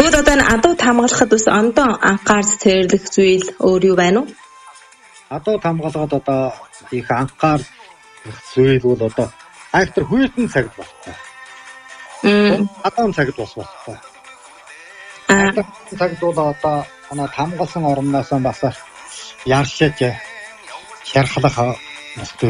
Тэгвэл одоо энэ адуу хамгаалахад бас ондоо анхаарч цэвэрлэх зүйл өөр юу байна уу? Адуу хамгаалахад одоо их анхаар зүйл бол одоо айхтар хүйтэн цагт болтой. Адаан цагт бас болтой. Цагт бол одоо хамгаалсан орноос бас яршиж шархлах